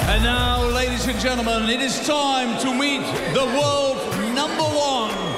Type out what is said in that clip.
And now, ladies and gentlemen, it is time to meet the world number one